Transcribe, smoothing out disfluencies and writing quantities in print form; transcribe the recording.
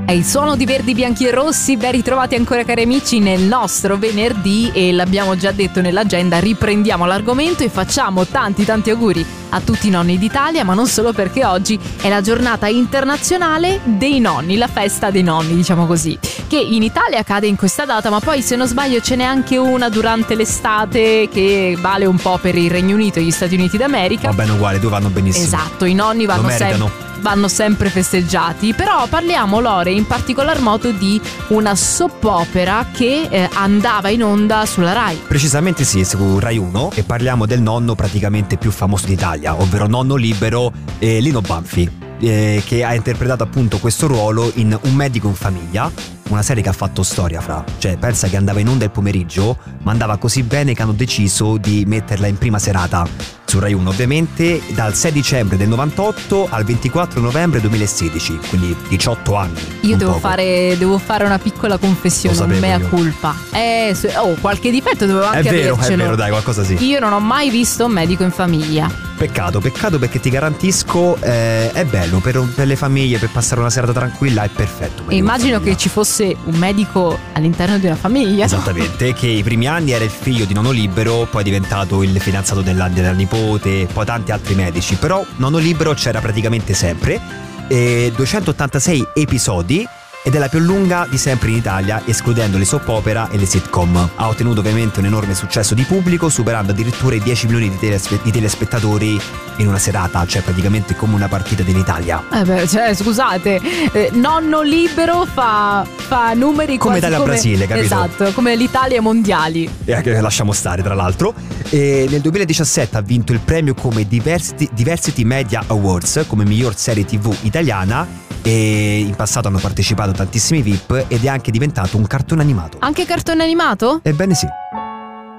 È il suono di Verdi, Bianchi e Rossi, ben ritrovati ancora cari amici nel nostro venerdì e l'abbiamo già detto nell'agenda, riprendiamo l'argomento e facciamo tanti auguri a tutti i nonni d'Italia, ma non solo, perché oggi è la giornata internazionale dei nonni, la festa dei nonni, diciamo così, che in Italia cade in questa data, ma poi se non sbaglio ce n'è anche una durante l'estate che vale un po' per il Regno Unito e gli Stati Uniti d'America. Va bene uguale, dove vanno benissimo. Esatto, i nonni vanno sempre festeggiati. Però parliamo, Lore, in particolar modo di una soap opera che andava in onda sulla Rai. Precisamente sì, su Rai 1, e parliamo del nonno praticamente più famoso d'Italia, ovvero Nonno Libero, Lino Banfi, che ha interpretato appunto questo ruolo in Un medico in famiglia, una serie che ha fatto storia, cioè pensa che andava in onda il pomeriggio, ma andava così bene che hanno deciso di metterla in prima serata su Rai 1, ovviamente dal 6 dicembre del 98 al 24 novembre 2016, quindi 18 anni. Io devo fare una piccola confessione, un mea culpa. Qualche difetto dovevo anche avercelo. È vero, dai, qualcosa sì. Io non ho mai visto Un medico in famiglia. Peccato perché ti garantisco è bello per le famiglie, per passare una serata tranquilla, è perfetto. E immagino che ci fosse un medico all'interno di una famiglia. Esattamente, che i primi anni era il figlio di Nonno Libero, poi è diventato il fidanzato della nipote, poi tanti altri medici, però Nonno Libero c'era praticamente sempre, 286 episodi. Ed è la più lunga di sempre in Italia, escludendo le soap opera e le sitcom. Ha ottenuto ovviamente un enorme successo di pubblico, superando addirittura i 10 milioni di telespettatori in una serata, cioè praticamente come una partita dell'Italia. Scusate, Nonno Libero fa numeri come Italia-Brasile, capito? Esatto, come l'Italia mondiali. Lasciamo stare, tra l'altro. Nel 2017 ha vinto il premio come Diversity Media Awards come miglior serie TV italiana. E in passato hanno partecipato tantissimi VIP ed è anche diventato un cartone animato. Anche cartone animato? Ebbene sì.